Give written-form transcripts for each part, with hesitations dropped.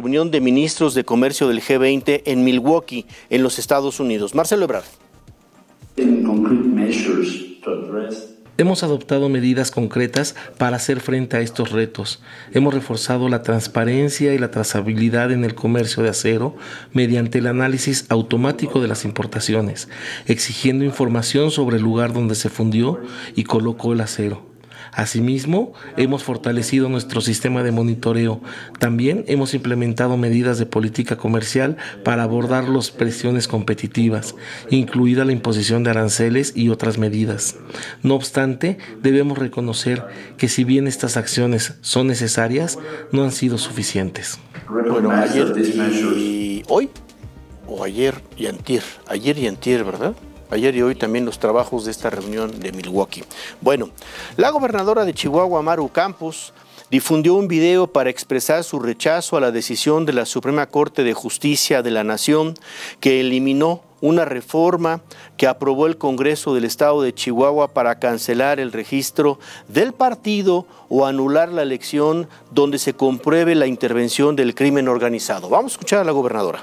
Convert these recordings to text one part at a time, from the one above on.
reunión de ministros de comercio del G20 en Milwaukee, en los Estados Unidos. Marcelo Ebrard. Hemos adoptado medidas concretas para hacer frente a estos retos. Hemos reforzado la transparencia y la trazabilidad en el comercio de acero mediante el análisis automático de las importaciones, exigiendo información sobre el lugar donde se fundió y colocó el acero. Asimismo, hemos fortalecido nuestro sistema de monitoreo. También hemos implementado medidas de política comercial para abordar las presiones competitivas, incluida la imposición de aranceles y otras medidas. No obstante, debemos reconocer que si bien estas acciones son necesarias, no han sido suficientes. Bueno, ayer y hoy, o ayer y antier, ¿verdad? Ayer y hoy también los trabajos de esta reunión de Milwaukee. Bueno, la gobernadora de Chihuahua, Maru Campos, difundió un video para expresar su rechazo a la decisión de la Suprema Corte de Justicia de la Nación que eliminó una reforma que aprobó el Congreso del Estado de Chihuahua para cancelar el registro del partido o anular la elección donde se compruebe la intervención del crimen organizado. Vamos a escuchar a la gobernadora.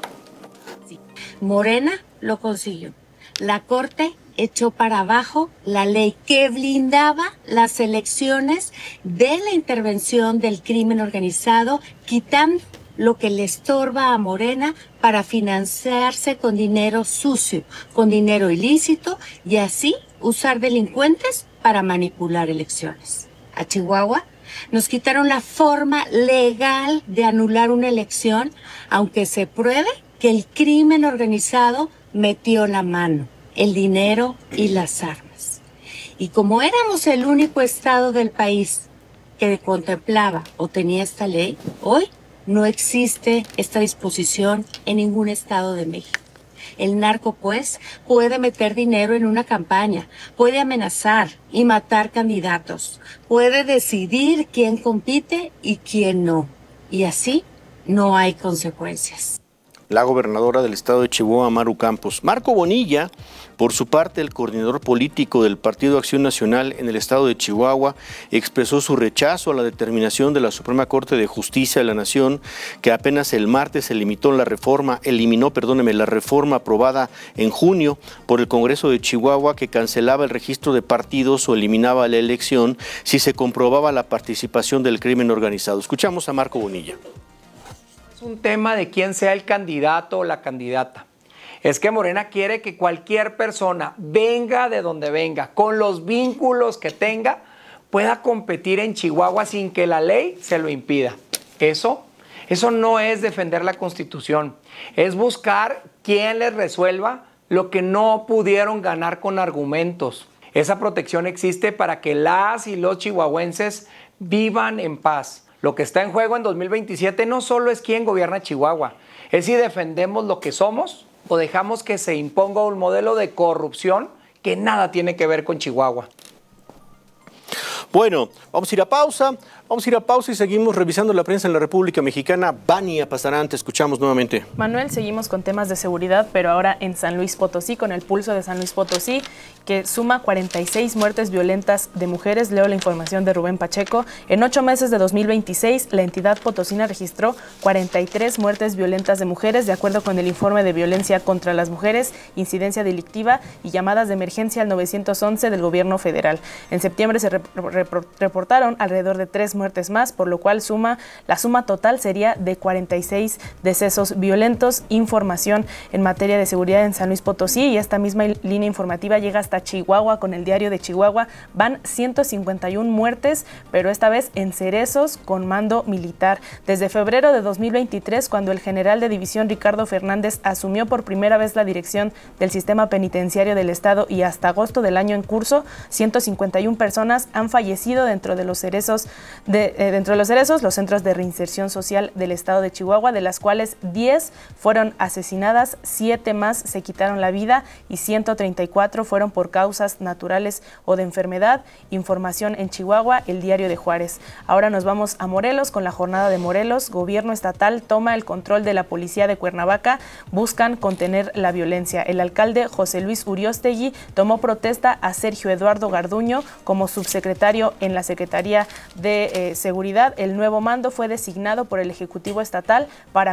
Morena lo consiguió. La Corte echó para abajo la ley que blindaba las elecciones de la intervención del crimen organizado, quitando lo que le estorba a Morena para financiarse con dinero sucio, con dinero ilícito y así usar delincuentes para manipular elecciones. A Chihuahua nos quitaron la forma legal de anular una elección, aunque se pruebe que el crimen organizado metió la mano, el dinero y las armas. Y como éramos el único estado del país que contemplaba o tenía esta ley, hoy no existe esta disposición en ningún estado de México. El narco, pues, puede meter dinero en una campaña, puede amenazar y matar candidatos, puede decidir quién compite y quién no. Y así no hay consecuencias. La gobernadora del estado de Chihuahua, Maru Campos. Marco Bonilla, por su parte, el coordinador político del Partido Acción Nacional en el estado de Chihuahua, expresó su rechazo a la determinación de la Suprema Corte de Justicia de la Nación, que apenas el martes eliminó la reforma aprobada en junio por el Congreso de Chihuahua que cancelaba el registro de partidos o eliminaba la elección si se comprobaba la participación del crimen organizado. Escuchamos a Marco Bonilla. Un tema de quién sea el candidato o la candidata. Es que Morena quiere que cualquier persona, venga de donde venga, con los vínculos que tenga, pueda competir en Chihuahua sin que la ley se lo impida. Eso no es defender la Constitución, es buscar quien les resuelva lo que no pudieron ganar con argumentos. Esa protección existe para que las y los chihuahuenses vivan en paz. Lo que está en juego en 2027 no solo es quién gobierna Chihuahua, es si defendemos lo que somos o dejamos que se imponga un modelo de corrupción que nada tiene que ver con Chihuahua. Bueno, vamos a ir a pausa y seguimos revisando la prensa en la República Mexicana. Vania Pasarán, escuchamos nuevamente. Manuel, seguimos con temas de seguridad, pero ahora en San Luis Potosí, con el pulso de San Luis Potosí, que suma 46 muertes violentas de mujeres. Leo la información de Rubén Pacheco. En 8 meses de 2026, la entidad potosina registró 43 muertes violentas de mujeres, de acuerdo con el informe de violencia contra las mujeres, incidencia delictiva y llamadas de emergencia al 911 del gobierno federal. En septiembre se reportaron alrededor de 3 muertes más, por lo cual la suma total sería de 46 decesos violentos. Información en materia de seguridad en San Luis Potosí, y esta misma línea informativa llega hasta Chihuahua con el Diario de Chihuahua. Van 151 muertes, pero esta vez en Cerezos con mando militar. Desde febrero de 2023, cuando el general de división Ricardo Fernández asumió por primera vez la dirección del sistema penitenciario del estado, y hasta agosto del año en curso, 151 personas han fallecido dentro de los Cerezos, los centros de reinserción social del estado de Chihuahua, de las cuales 10 fueron asesinadas, 7 más se quitaron la vida y 134 fueron por causas naturales o de enfermedad. Información en Chihuahua, el Diario de Juárez. Ahora nos vamos a Morelos con la jornada de Morelos. Gobierno estatal toma el control de la policía de Cuernavaca, buscan contener la violencia. El alcalde José Luis Uriostegui tomó protesta a Sergio Eduardo Garduño como subsecretario en la Secretaría de Seguridad. El nuevo mando fue designado por el Ejecutivo Estatal para